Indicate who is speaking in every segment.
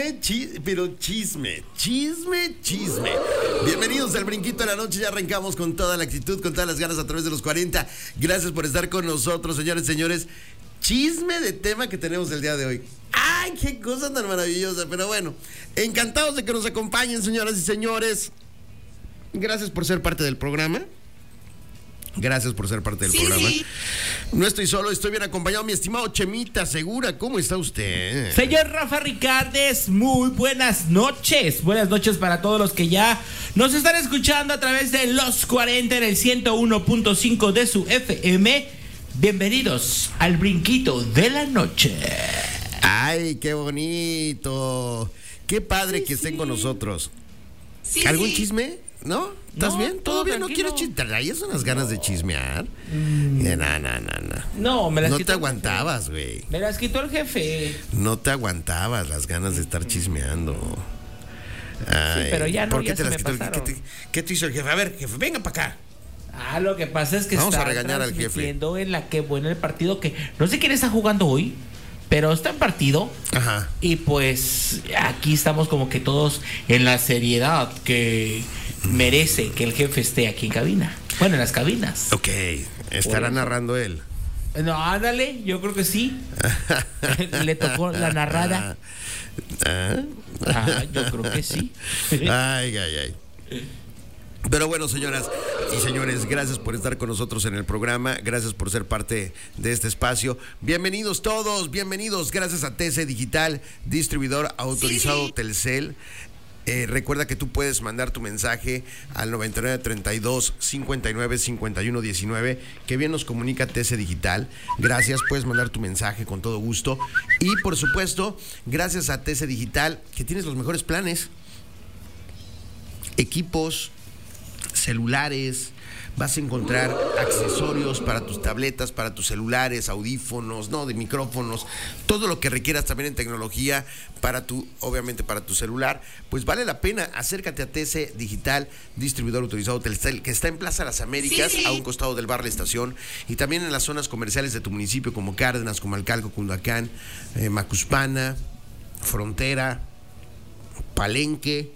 Speaker 1: pero chisme. Bienvenidos al Brinquito de la Noche. Ya arrancamos con toda la actitud, con todas las ganas a través de los 40. Gracias por estar con nosotros, señores. Chisme de tema que tenemos el día de hoy. ¡Ay, qué cosa tan maravillosa! Pero bueno, encantados de que nos acompañen, señoras y señores. Gracias por ser parte del programa. Sí. No estoy solo, estoy bien acompañado, mi estimado Chemita Segura. ¿Cómo está usted?
Speaker 2: Señor Rafa Ricardes, muy buenas noches. Buenas noches para todos los que ya nos están escuchando a través de Los 40 en el 101.5 de su FM. Bienvenidos al Brinquito de la Noche.
Speaker 1: ¡Ay, qué bonito! ¡Qué padre que estén con nosotros! ¿Algún chisme? ¿No? ¿Estás bien? ¿Todo bien? ¿No quieres chismear? ¿Traías unas ganas de chismear?
Speaker 2: No, me las
Speaker 1: No
Speaker 2: quitó
Speaker 1: te aguantabas, güey.
Speaker 2: Me las quitó el jefe.
Speaker 1: No te aguantabas las ganas de estar chismeando. Ay,
Speaker 2: sí, pero ya no,
Speaker 1: ¿por qué
Speaker 2: ya
Speaker 1: te
Speaker 2: se
Speaker 1: las
Speaker 2: me
Speaker 1: quitó?
Speaker 2: pasaron.
Speaker 1: ¿Qué te hizo el jefe? A ver, jefe, venga para acá.
Speaker 2: Lo que pasa es que
Speaker 1: vamos
Speaker 2: está
Speaker 1: a regañar al jefe.
Speaker 2: En la que buena el partido, que no sé quién está jugando hoy, pero está en partido.
Speaker 1: Ajá.
Speaker 2: Y pues aquí estamos como que todos en la seriedad que merece que el jefe esté aquí en cabina. Bueno, en las cabinas.
Speaker 1: Ok, estará narrando él.
Speaker 2: No, ándale, yo creo que sí. Le tocó la narrada. Yo creo que sí.
Speaker 1: Ay. Pero bueno, señoras y señores, gracias por estar con nosotros en el programa, gracias por ser parte de este espacio. Bienvenidos todos, bienvenidos, gracias a TC Digital, distribuidor autorizado Telcel. Recuerda que tú puedes mandar tu mensaje al 9932 59 51 19, que bien nos comunica TC Digital. Gracias, puedes mandar tu mensaje con todo gusto. Y por supuesto, gracias a TC Digital, que tienes los mejores planes, equipos, celulares, vas a encontrar accesorios para tus tabletas, para tus celulares, audífonos, de micrófonos, todo lo que requieras también en tecnología obviamente para tu celular. Pues vale la pena, acércate a TC Digital, distribuidor autorizado Telcel, que está en Plaza Las Américas, a un costado del bar La Estación, y también en las zonas comerciales de tu municipio como Cárdenas, Comalcalco, Cundacán, Macuspana, Frontera, Palenque.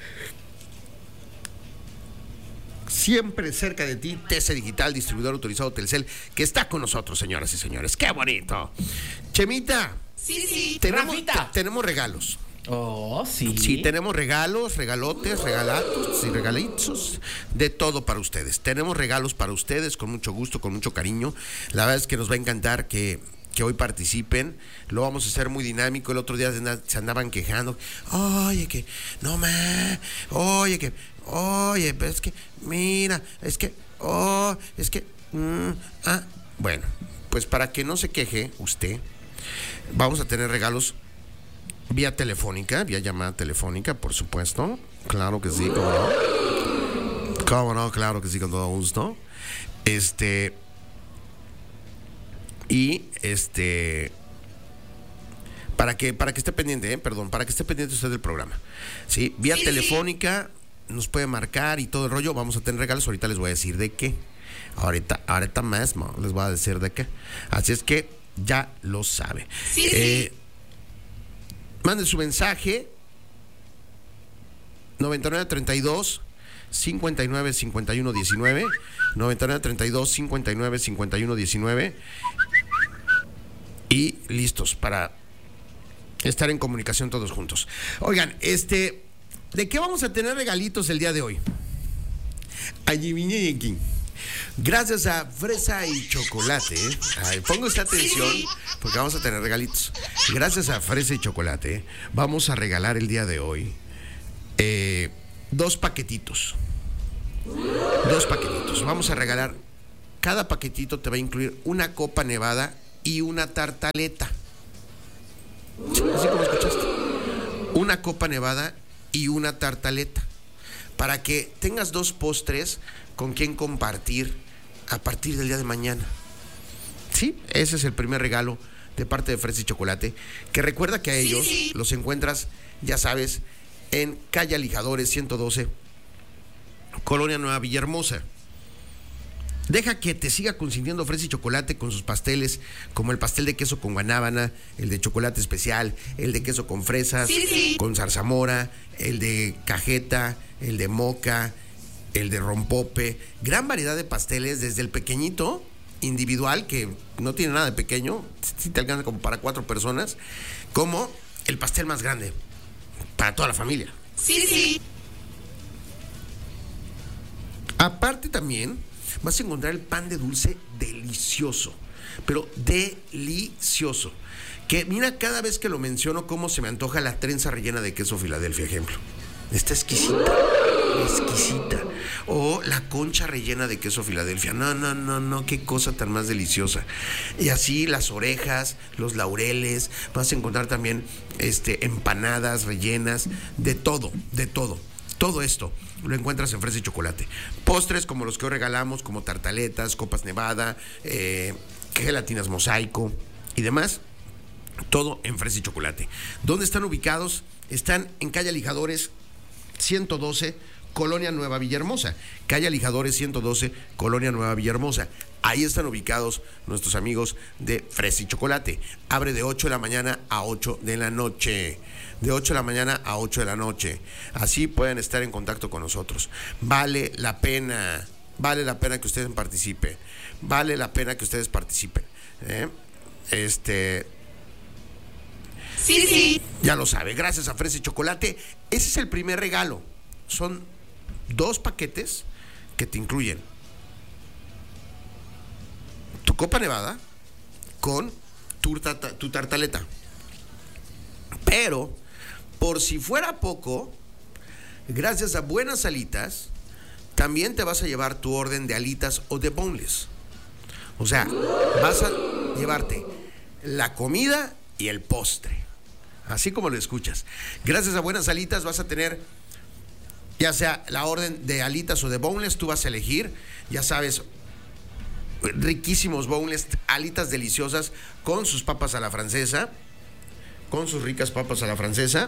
Speaker 1: Siempre cerca de ti, TC Digital, distribuidor autorizado Telcel, que está con nosotros, señoras y señores. ¡Qué bonito! Chemita.
Speaker 2: Sí.
Speaker 1: Tenemos regalos.
Speaker 2: Oh, sí.
Speaker 1: Sí, tenemos regalos, regalotes, regalatos y regalitos, de todo para ustedes. Tenemos regalos para ustedes con mucho gusto, con mucho cariño. La verdad es que nos va a encantar que hoy participen. Lo vamos a hacer muy dinámico. El otro día se andaban quejando. Oye, pero es que, mira, bueno, pues para que no se queje usted, vamos a tener regalos vía telefónica, vía llamada telefónica, por supuesto. Claro que sí, cómo no. Cómo no, claro que sí, con todo gusto. Para que esté pendiente, para que esté pendiente usted del programa. Sí, vía telefónica. Nos puede marcar y todo el rollo. Vamos a tener regalos. Ahorita les voy a decir de qué. Ahorita mismo les voy a decir de qué. Así es que ya lo sabe. Mande su mensaje 9932 59 51 19 9932 59 51 19 y listos para estar en comunicación todos juntos. Oigan, ¿de qué vamos a tener regalitos el día de hoy? Adivinen quién. Gracias a Fresa y Chocolate. Pongo esta atención porque vamos a tener regalitos. Gracias a Fresa y Chocolate vamos a regalar el día de hoy 2 paquetitos. 2 paquetitos. Vamos a regalar. Cada paquetito te va a incluir una copa nevada y una tartaleta. Así como escuchaste. Una copa nevada y una tartaleta, para que tengas 2 postres con quien compartir a partir del día de mañana. Sí, ese es el primer regalo de parte de Fresa y Chocolate, que recuerda que a ellos los encuentras, ya sabes, en calle Alijadores 112, Colonia Nueva Villahermosa. Deja que te siga consintiendo Fresa y Chocolate con sus pasteles, como el pastel de queso con guanábana, el de chocolate especial, el de queso con fresas, con zarzamora, el de cajeta, el de moca, el de rompope. Gran variedad de pasteles, desde el pequeñito, individual, que no tiene nada de pequeño, sí te alcanza como para 4 personas, como el pastel más grande, para toda la familia. Aparte también vas a encontrar el pan de dulce delicioso, pero delicioso. Que mira, cada vez que lo menciono, cómo se me antoja la trenza rellena de queso Filadelfia, ejemplo. Está exquisita, exquisita. O la concha rellena de queso Filadelfia. No, qué cosa tan más deliciosa. Y así las orejas, los laureles. Vas a encontrar también empanadas rellenas, de todo. Todo esto lo encuentras en Fresa y Chocolate. Postres como los que hoy regalamos, como tartaletas, copas nevada, gelatinas mosaico y demás. Todo en Fresa y Chocolate. ¿Dónde están ubicados? Están en calle Alijadores 112, Colonia Nueva Villahermosa. Calle Alijadores 112, Colonia Nueva Villahermosa. Ahí están ubicados nuestros amigos de Fresa y Chocolate. Abre de 8 de la mañana a 8 de la noche. De 8 de la mañana a 8 de la noche. Así pueden estar en contacto con nosotros. Vale la pena que ustedes participen. Vale la pena que ustedes participen.
Speaker 3: Sí.
Speaker 1: Ya lo sabe, gracias a Fresa y Chocolate. Ese es el primer regalo. Son 2 paquetes que te incluyen tu copa nevada con tu tartaleta. Pero, por si fuera poco, gracias a Buenas Alitas, también te vas a llevar tu orden de alitas o de boneless. O sea, vas a llevarte la comida y el postre. Así como lo escuchas. Gracias a Buenas Alitas vas a tener, ya sea la orden de alitas o de boneless, tú vas a elegir, ya sabes, riquísimos boneless, alitas deliciosas con sus papas a la francesa, con sus ricas papas a la francesa.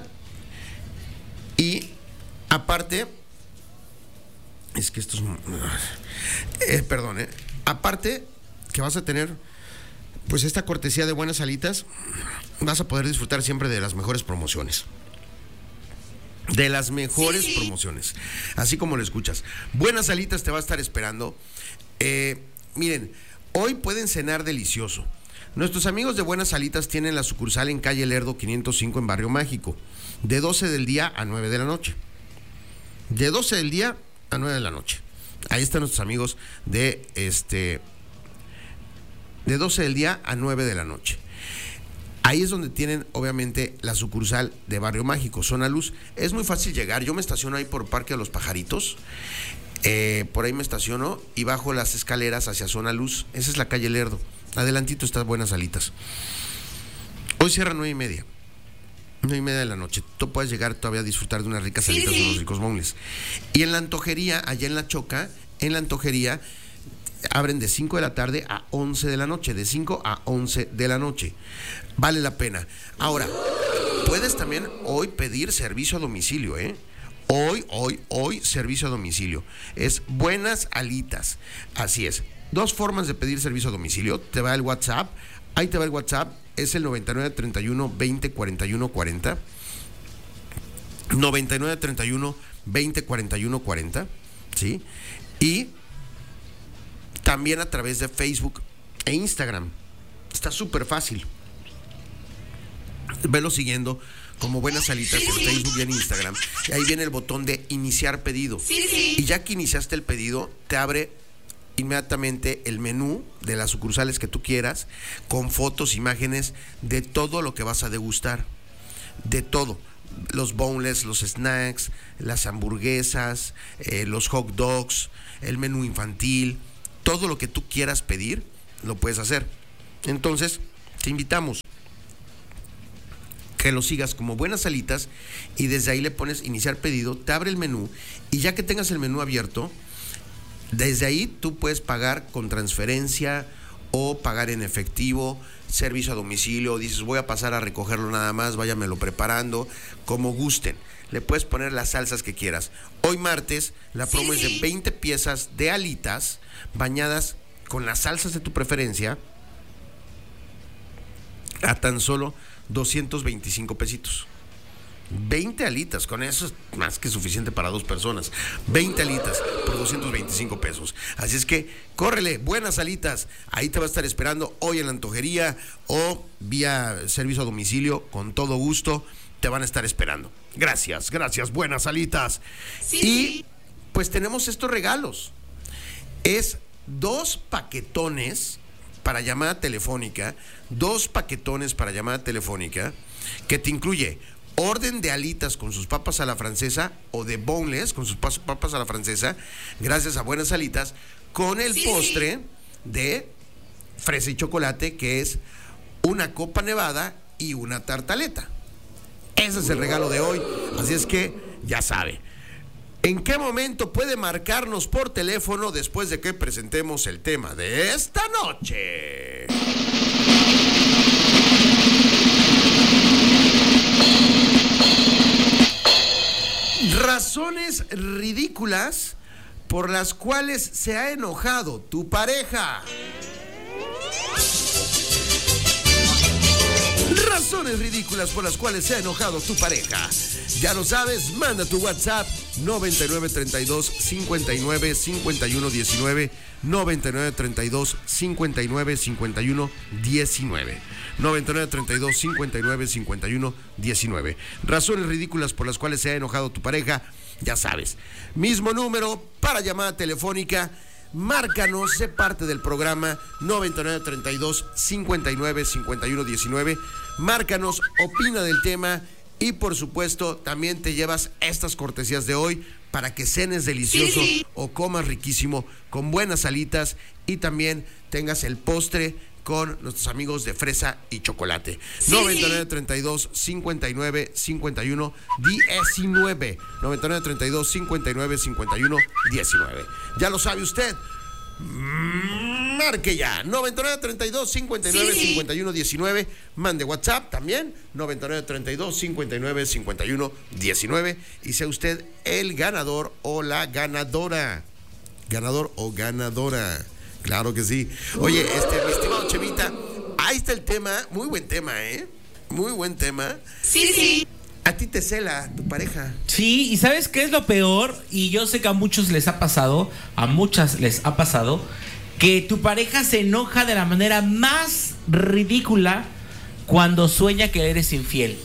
Speaker 1: Y aparte, es que esto es, aparte que vas a tener pues esta cortesía de Buenas Alitas, vas a poder disfrutar siempre de las mejores promociones. De las mejores promociones. Así como lo escuchas. Buenas Alitas te va a estar esperando. Miren, hoy pueden cenar delicioso. Nuestros amigos de Buenas Alitas tienen la sucursal en calle Lerdo 505 en Barrio Mágico. De 12 del día a 9 de la noche. De 12 del día a 9 de la noche. Ahí están nuestros amigos de de 12 del día a 9 de la noche. Ahí es donde tienen, obviamente, la sucursal de Barrio Mágico, Zona Luz. Es muy fácil llegar. Yo me estaciono ahí por Parque de los Pajaritos. Por ahí me estaciono y bajo las escaleras hacia Zona Luz. Esa es la calle Lerdo. Adelantito están Buenas Alitas. Hoy cierra 9:30. 9:30 de la noche. Tú puedes llegar todavía a disfrutar de unas ricas alitas, de unos ricos boneless. Y en la antojería, allá en La Choca, abren de 5 de la tarde a 11 de la noche. De 5 a 11 de la noche. Vale la pena. Ahora, puedes también hoy pedir servicio a domicilio, Hoy, servicio a domicilio. Es Buenas Alitas. Así es. 2 formas de pedir servicio a domicilio. Te va el WhatsApp. Ahí te va el WhatsApp. Es el 9931 20 41 40. 9931 20 41 40. ¿Sí? Y también a través de Facebook e Instagram. Está súper fácil. Velo siguiendo como Buenas Alitas en Facebook y en Instagram. Y ahí viene el botón de iniciar pedido. Y ya que iniciaste el pedido, te abre inmediatamente el menú de las sucursales que tú quieras, con fotos, imágenes de todo lo que vas a degustar. De todo. Los boneless, los snacks, las hamburguesas, los hot dogs, el menú infantil. Todo lo que tú quieras pedir, lo puedes hacer. Entonces, te invitamos que lo sigas como Buenas Alitas y desde ahí le pones iniciar pedido, te abre el menú y ya que tengas el menú abierto, desde ahí tú puedes pagar con transferencia o pagar en efectivo, servicio a domicilio, dices voy a pasar a recogerlo nada más, váyamelo preparando, como gusten. Le puedes poner las salsas que quieras. Hoy martes, la promo es de 20 piezas de alitas bañadas con las salsas de tu preferencia a tan solo 225 pesitos. 20 alitas, con eso es más que suficiente para 2 personas. 20 alitas por 225 pesos. Así es que, córrele, buenas alitas. Ahí te va a estar esperando hoy en la antojería o vía servicio a domicilio, con todo gusto. Te van a estar esperando. Gracias, buenas alitas. Y pues tenemos estos regalos. Es 2 paquetones para llamada telefónica. 2 paquetones para llamada telefónica que te incluye orden de alitas con sus papas a la francesa o de boneless con sus papas a la francesa, gracias a Buenas Alitas, con el postre de fresa y chocolate, que es una copa nevada y una tartaleta. Ese es el regalo de hoy, así es que ya sabe. ¿En qué momento puede marcarnos por teléfono después de que presentemos el tema de esta noche? Razones ridículas por las cuales se ha enojado tu pareja. Razones ridículas por las cuales se ha enojado tu pareja. Ya lo sabes, manda tu WhatsApp 9932 59 51 19 9932 59 51 19 9932 59 51 19. Razones ridículas por las cuales se ha enojado tu pareja. Ya sabes, mismo número para llamada telefónica. Márcanos, sé parte del programa 9932 59 51 19. Márcanos, opina del tema y por supuesto también te llevas estas cortesías de hoy para que cenes delicioso o comas riquísimo con buenas alitas y también tengas el postre con nuestros amigos de fresa y chocolate. 9932 59 51 19 9932 59 51 19. Ya lo sabe usted. Marque ya 9932 59 51 19. Mande WhatsApp también 9932 59 51 19 y sea usted el ganador o la ganadora. Ganador o ganadora. Claro que sí. Oye, mi estimado Chevita, ahí está el tema. Muy buen tema, ¿eh? Muy buen tema.
Speaker 3: Sí.
Speaker 1: A ti te cela tu pareja.
Speaker 2: Sí, y ¿sabes qué es lo peor? Y yo sé que a muchos les ha pasado, a muchas les ha pasado, que tu pareja se enoja de la manera más ridícula cuando sueña que eres infiel.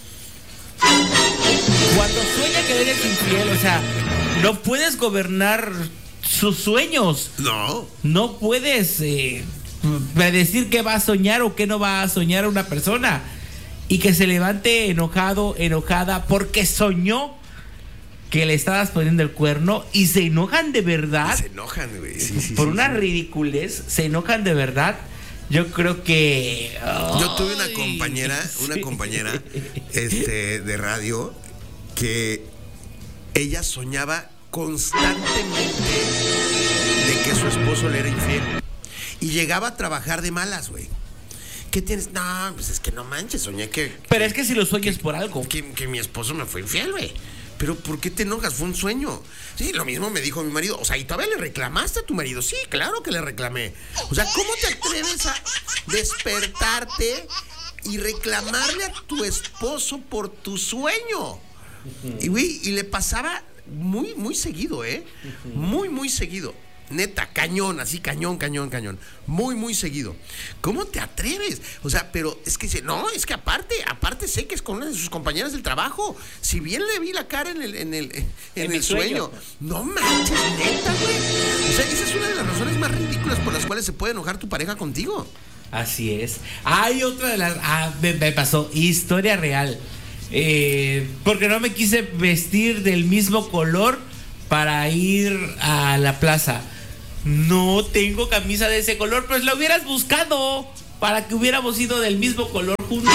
Speaker 2: Cuando sueña que eres infiel, o sea, no puedes gobernar sus sueños. No puedes predecir qué va a soñar o qué no va a soñar una persona. Y que se levante enojado, enojada, porque soñó que le estabas poniendo el cuerno y se enojan de verdad.
Speaker 1: Se enojan, güey. Sí,
Speaker 2: por una ridiculez, se enojan de verdad. Yo creo que...
Speaker 1: Yo tuve una compañera de radio que ella soñaba constantemente de que su esposo le era infiel y llegaba a trabajar de malas, güey. ¿Qué tienes? No, pues es que no manches, soñé que...
Speaker 2: Pero es que si lo sueñas por algo.
Speaker 1: Que mi esposo me fue infiel, güey. Pero ¿por qué te enojas? Fue un sueño. Sí, lo mismo me dijo mi marido. O sea, ¿y todavía le reclamaste a tu marido? Sí, claro que le reclamé. O sea, ¿cómo te atreves a despertarte y reclamarle a tu esposo por tu sueño? Y, güey, y le pasaba muy, muy seguido, ¿eh? Muy, muy seguido. Neta, cañón, así cañón. Muy, muy seguido. ¿Cómo te atreves? O sea, pero es que dice, no, es que aparte sé que es con una de sus compañeras del trabajo. Si bien le vi la cara en el sueño. No manches, neta, güey. O sea, esa es una de las razones más ridículas por las cuales se puede enojar tu pareja contigo.
Speaker 2: Así es. Hay otra de las... me pasó, historia real. Porque no me quise vestir del mismo color para ir a la plaza. No tengo camisa de ese color, pues la hubieras buscado para que hubiéramos ido del mismo color juntos.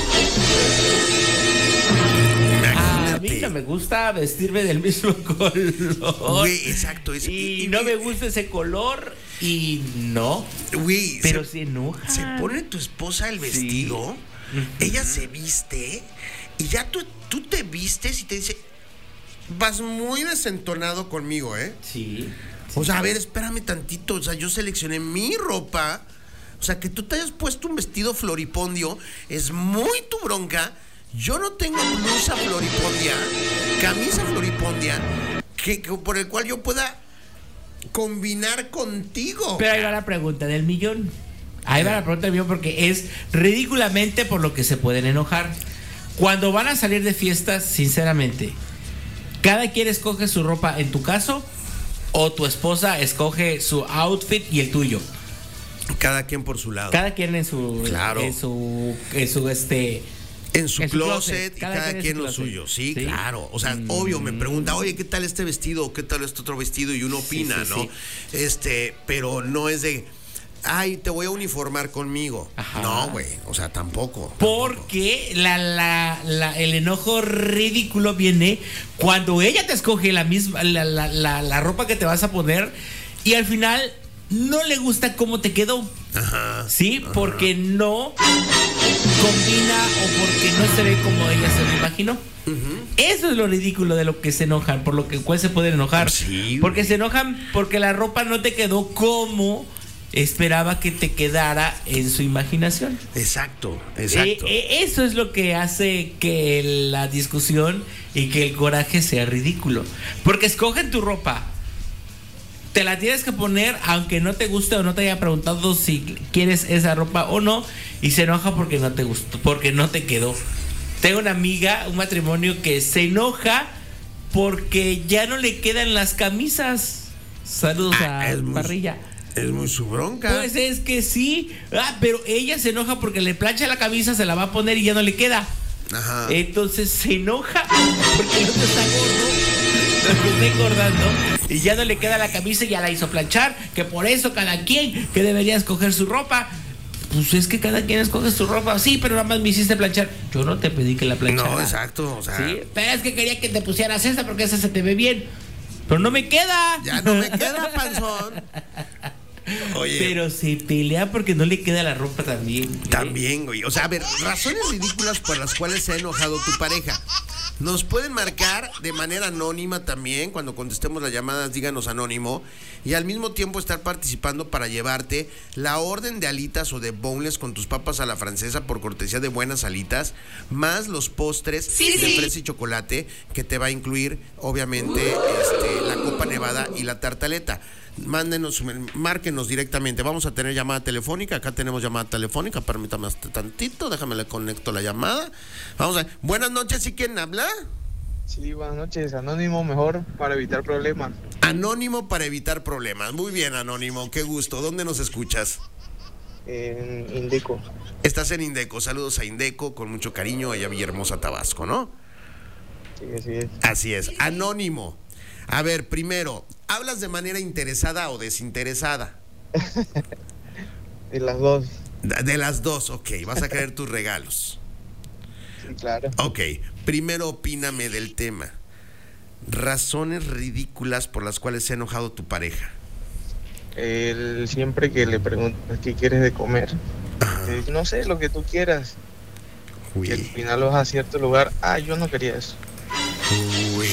Speaker 2: A mí no me gusta vestirme del mismo color.
Speaker 1: Güey, exacto.
Speaker 2: Y no me gusta ese color. Y no,
Speaker 1: Güey,
Speaker 2: pero se enoja.
Speaker 1: Se pone tu esposa el vestido, ella se viste y ya tú te vistes y te dice, vas muy desentonado conmigo, ¿eh?
Speaker 2: Sí.
Speaker 1: O sea, a ver, espérame tantito, o sea, yo seleccioné mi ropa, o sea, que tú te hayas puesto un vestido floripondio es muy tu bronca. Yo no tengo blusa floripondia, camisa floripondia, por el cual yo pueda combinar contigo.
Speaker 2: Pero ahí va la pregunta del millón. Ahí va la pregunta del millón porque es ridículamente por lo que se pueden enojar. Cuando van a salir de fiestas, sinceramente, ¿cada quien escoge su ropa en tu caso? ¿O tu esposa escoge su outfit y el tuyo?
Speaker 1: Cada quien por su lado.
Speaker 2: Cada quien en su...
Speaker 1: Claro.
Speaker 2: En su
Speaker 1: closet y cada quien lo suyo. Sí, claro. O sea, obvio me pregunta, oye, ¿qué tal este vestido? ¿Qué tal este otro vestido? Y uno opina, ¿no? Sí. Pero no es de, ay, te voy a uniformar conmigo. Ajá. No, güey. O sea, tampoco.
Speaker 2: Porque el enojo ridículo viene cuando ella te escoge la misma, la ropa que te vas a poner y al final no le gusta cómo te quedó. Ajá. Sí, ajá. Porque no combina o porque no se ve como ella se lo imaginó. Uh-huh. Eso es lo ridículo de lo que se enojan, por lo que cual se pueden enojar. Sí, porque se enojan porque la ropa no te quedó como esperaba que te quedara en su imaginación.
Speaker 1: Exacto.
Speaker 2: Eso es lo que hace que la discusión y que el coraje sea ridículo. Porque escogen tu ropa. Te la tienes que poner aunque no te guste o no te haya preguntado si quieres esa ropa o no, y se enoja porque no te gustó, porque no te quedó. Tengo una amiga, un matrimonio que se enoja porque ya no le quedan las camisas. Saludos a Parrilla.
Speaker 1: Es muy su bronca.
Speaker 2: Pues es que sí, pero ella se enoja porque le plancha la camisa, se la va a poner y ya no le queda. Ajá. Entonces se enoja porque el otro está gordo, que está engordando y ya no le queda la camisa y ya la hizo planchar, que por eso cada quien que debería escoger su ropa. Pues es que cada quien escoge su ropa. Sí, pero nada más me hiciste planchar. Yo no te pedí que la planchara.
Speaker 1: No, exacto, o sea.
Speaker 2: Sí, pero es que quería que te pusieras esta porque esa se te ve bien. Pero no me queda.
Speaker 1: Ya no me queda, panzón. Oye.
Speaker 2: Pero se pelea porque no le queda la ropa también.
Speaker 1: También, güey. O sea, a ver, razones ridículas por las cuales se ha enojado tu pareja. Nos pueden marcar de manera anónima también. Cuando contestemos las llamadas, díganos anónimo. Y al mismo tiempo estar participando para llevarte la orden de alitas o de boneless con tus papas a la francesa por cortesía de Buenas Alitas, más los postres de fresa y chocolate que te va a incluir, obviamente, la copa nevada y la tartaleta. Márquenos directamente. Vamos a tener llamada telefónica. Acá tenemos llamada telefónica. Permítame tantito, déjame le conecto la llamada. Vamos a ver. Buenas noches, ¿sí quién habla?
Speaker 3: Sí, buenas noches. Anónimo, mejor para evitar problemas.
Speaker 1: Anónimo para evitar problemas. Muy bien, Anónimo, qué gusto. ¿Dónde nos escuchas?
Speaker 3: En Indeco.
Speaker 1: Estás en Indeco. Saludos a Indeco con mucho cariño allá a Villahermosa, Tabasco, ¿no?
Speaker 3: Sí, así es.
Speaker 1: Así es. Anónimo. A ver, primero, ¿hablas de manera interesada o desinteresada?
Speaker 3: De las dos.
Speaker 1: De las dos, ok. Vas a querer tus regalos.
Speaker 3: Sí, claro.
Speaker 1: Ok, primero opíname del tema. Razones ridículas por las cuales se ha enojado tu pareja.
Speaker 3: Siempre que le preguntas qué quieres de comer, te dice, no sé, lo que tú quieras.
Speaker 1: Uy.
Speaker 3: Y al final vas a cierto lugar, yo no quería eso.
Speaker 1: Uy.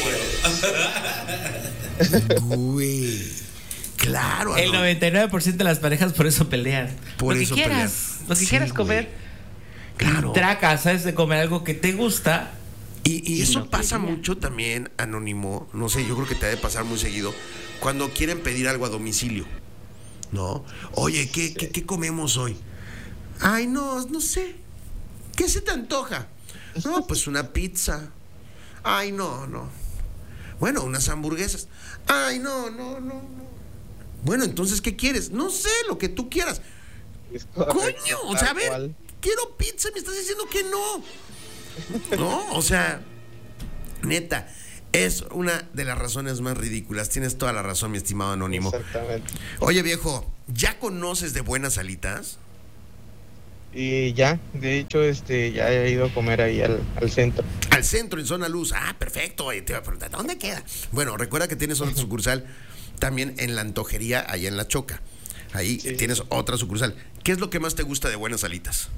Speaker 1: Uy. Claro.
Speaker 2: El 99% de las parejas por eso pelean. Lo que quieras comer.
Speaker 1: Claro.
Speaker 2: Tracas, ¿sabes? De comer algo que te gusta.
Speaker 1: Y eso no pasa mucho también, Anónimo. No sé, yo creo que te debe pasar muy seguido. Cuando quieren pedir algo a domicilio, ¿no? Oye, ¿qué comemos hoy? Ay, no sé. ¿Qué se te antoja? No, pues una pizza. Ay, no. Bueno, unas hamburguesas. Ay, no. Bueno, entonces, ¿qué quieres? No sé, lo que tú quieras. Coño, o sea, a ver, quiero pizza, me estás diciendo que no. No, o sea, neta, es una de las razones más ridículas. Tienes toda la razón, mi estimado Anónimo.
Speaker 3: Exactamente.
Speaker 1: Oye, viejo, ¿ya conoces de Buenas Alitas?
Speaker 3: Y ya, de hecho, ya he ido a comer ahí al centro.
Speaker 1: Al centro, en Zona Luz. Perfecto. Te iba a preguntar, ¿dónde queda? Bueno, recuerda que tienes otra sucursal también en la antojería, allá en La Choca. Ahí
Speaker 3: Sí,
Speaker 1: tienes
Speaker 3: sí.
Speaker 1: otra sucursal. ¿Qué es lo que más te gusta de Buenas Alitas?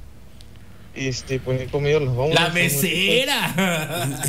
Speaker 3: Pues he comido los boneless.
Speaker 2: ¡La mesera!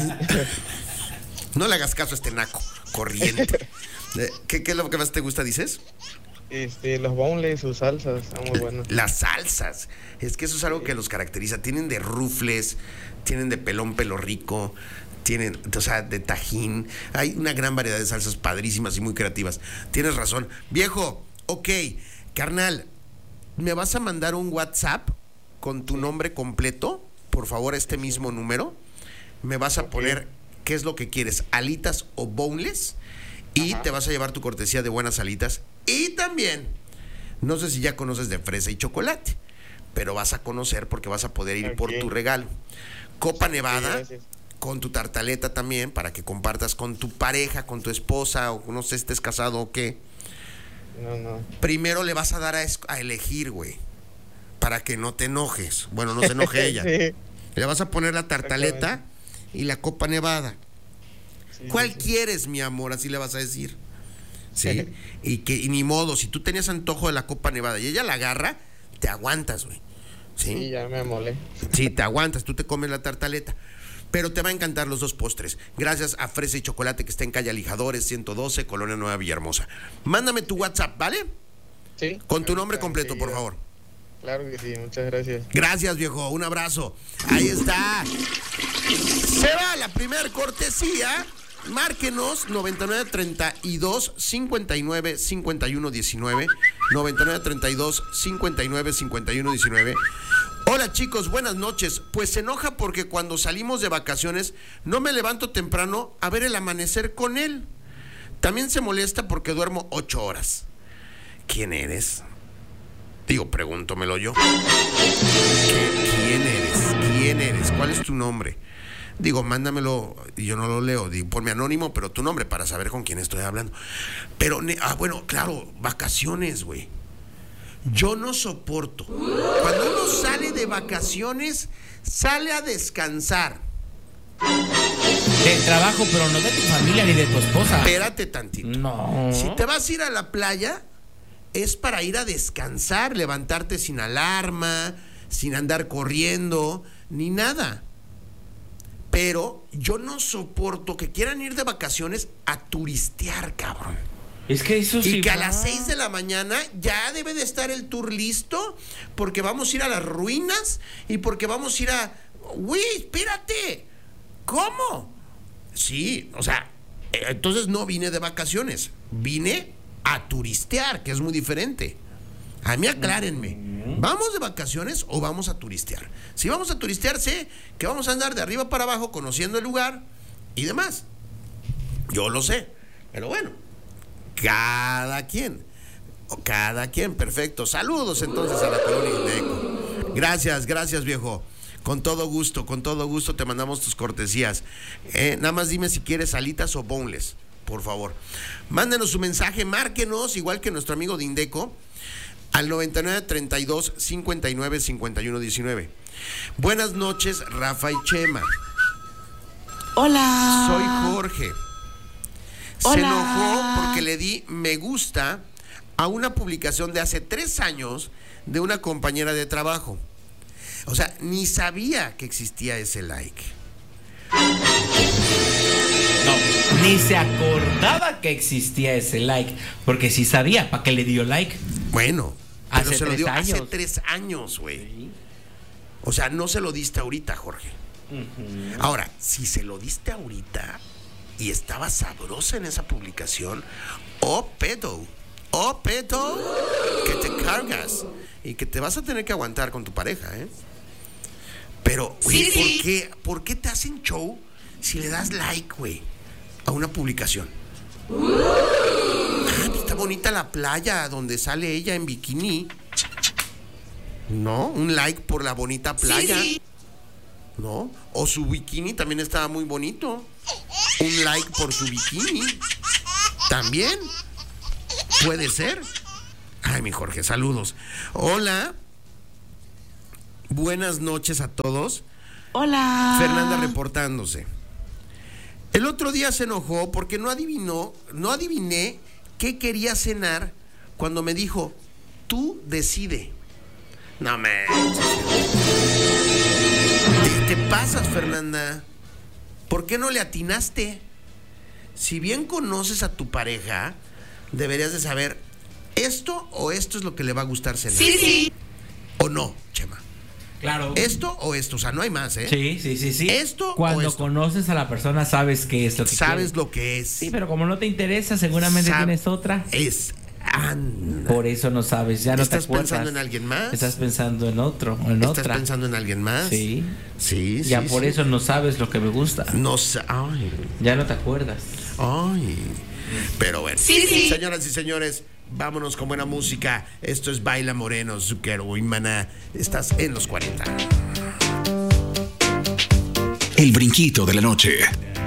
Speaker 1: No le hagas caso a este naco corriente. ¿Qué es lo que más te gusta, dices?
Speaker 3: Los boneless, sus salsas, están muy buenos.
Speaker 1: Las salsas. Es que eso es algo que los caracteriza. Tienen de rufles, tienen de pelón pelo rico, tienen, o sea, de tajín. Hay una gran variedad de salsas padrísimas y muy creativas. Tienes razón. Viejo, ok, carnal, ¿me vas a mandar un WhatsApp con tu nombre completo? Por favor, a este mismo número. Me vas a poner qué es lo que quieres, alitas o boneless. Y te vas a llevar tu cortesía de Buenas Alitas. Y también, no sé si ya conoces de fresa y chocolate, pero vas a conocer porque vas a poder ir por tu regalo. Copa Nevada, con tu tartaleta también, para que compartas con tu pareja, con tu esposa, o no sé si estés casado o qué.
Speaker 3: No.
Speaker 1: Primero le vas a dar a elegir, güey, para que no te enojes. Bueno, no se enoje ella.
Speaker 3: Sí.
Speaker 1: Le vas a poner la tartaleta y la Copa Nevada. ¿Cuál quieres, mi amor? Así le vas a decir. ¿Sí? Y ni modo, si tú tenías antojo de la Copa Nevada y ella la agarra, te aguantas, güey.
Speaker 3: Sí, ya me amolé.
Speaker 1: Sí, te aguantas, tú te comes la tartaleta. Pero te va a encantar los dos postres. Gracias a Fresa y Chocolate, que está en calle Alijadores 112, Colonia Nueva Villahermosa. Mándame tu WhatsApp, ¿vale?
Speaker 3: Sí.
Speaker 1: Con tu nombre completo, por favor.
Speaker 3: Claro que sí, muchas gracias.
Speaker 1: Gracias, viejo, un abrazo. Ahí está. Se va la primer cortesía. Márquenos 9932 59 51 19 9932 59 51 19. Hola chicos, buenas noches. Pues se enoja porque cuando salimos de vacaciones no me levanto temprano a ver el amanecer con él. También se molesta porque duermo 8 horas. ¿Quién eres? Digo, pregúntomelo yo. ¿Quién eres? ¿Quién eres? ¿Cuál es tu nombre? Digo, mándamelo, y yo no lo leo, digo, ponme anónimo, pero tu nombre para saber con quién estoy hablando. Pero, bueno, claro, vacaciones, güey. Yo no soporto. Cuando uno sale de vacaciones, sale a descansar.
Speaker 2: Del trabajo, pero no de tu familia ni de tu esposa.
Speaker 1: Espérate tantito.
Speaker 2: No.
Speaker 1: Si te vas a ir a la playa, es para ir a descansar, levantarte sin alarma, sin andar corriendo, ni nada. Pero yo no soporto que quieran ir de vacaciones a turistear, cabrón.
Speaker 2: Es que eso sí.
Speaker 1: Y que a las 6 de la mañana ya debe de estar el tour listo, porque vamos a ir a las ruinas y porque vamos a ir a... Güey, espérate. ¿Cómo? Sí, o sea, entonces no vine de vacaciones, vine a turistear, que es muy diferente. A mí aclárenme, ¿vamos de vacaciones o vamos a turistear? Si vamos a turistear, sé que vamos a andar de arriba para abajo conociendo el lugar y demás. Yo lo sé, pero bueno, cada quien, perfecto. Saludos entonces a la colonia Indeco. Gracias viejo. Con todo gusto te mandamos tus cortesías. Nada más dime si quieres alitas o boneless, por favor. Mándenos su mensaje, márquenos, igual que nuestro amigo de Indeco, al 9932 59 51 19. Buenas noches, Rafa y Chema.
Speaker 4: Hola.
Speaker 1: Soy Jorge.
Speaker 4: Hola.
Speaker 1: Se enojó porque le di me gusta a una publicación de hace 3 años de una compañera de trabajo. O sea, ni sabía que existía ese like.
Speaker 2: No, ni se acordaba que existía ese like. Porque si sabía, ¿para qué le dio like?
Speaker 1: Bueno, pero
Speaker 2: Hace
Speaker 1: se lo
Speaker 2: 3
Speaker 1: dio hace
Speaker 2: años.
Speaker 1: 3 años, güey. O sea, no se lo diste ahorita, Jorge. Ahora, si se lo diste ahorita y estaba sabrosa en esa publicación, oh pedo, que te cargas y que te vas a tener que aguantar con tu pareja, ¿eh? Pero, oye,
Speaker 4: Sí.
Speaker 1: ¿por qué te hacen show si le das like, güey, a una publicación? Pues está bonita la playa donde sale ella en bikini. ¿No? Un like por la bonita playa.
Speaker 4: Sí.
Speaker 1: ¿No? O su bikini también estaba muy bonito. Un like por su bikini. También. Puede ser. Ay, mi Jorge, saludos. Hola. Buenas noches a todos.
Speaker 4: Hola.
Speaker 1: Fernanda reportándose. El otro día se enojó porque no adiviné qué quería cenar cuando me dijo, tú decide. No me... Te pasas, Fernanda. ¿Por qué no le atinaste? Si bien conoces a tu pareja, deberías de saber esto o esto es lo que le va a gustar cenar.
Speaker 4: Sí.
Speaker 1: ¿O no, Chema?
Speaker 2: Claro.
Speaker 1: Esto o esto, o sea, no hay más, ¿eh?
Speaker 2: Sí.
Speaker 1: Esto
Speaker 2: Cuando
Speaker 1: o esto.
Speaker 2: conoces a la persona sabes qué es lo que
Speaker 1: Sabes
Speaker 2: quieres.
Speaker 1: lo que es.
Speaker 2: Sí, pero como no te interesa, seguramente tienes otra.
Speaker 1: Anda.
Speaker 2: Por eso no sabes, ya no te
Speaker 1: ¿Estás
Speaker 2: acuerdas.
Speaker 1: pensando en alguien más?
Speaker 2: Estás pensando en otro, en
Speaker 1: ¿Estás
Speaker 2: otra.
Speaker 1: pensando en alguien más?
Speaker 2: Sí.
Speaker 1: Sí,
Speaker 2: Ya por
Speaker 1: sí.
Speaker 2: eso no sabes lo que me gusta.
Speaker 1: No sé. Ay.
Speaker 2: Ya no te acuerdas.
Speaker 1: Ay. Pero bueno.
Speaker 4: Sí.
Speaker 1: Señoras y señores, vámonos con buena música. Esto es Baila Moreno, Zucchero y Maná. Estás en los 40.
Speaker 5: El brinquito de la noche.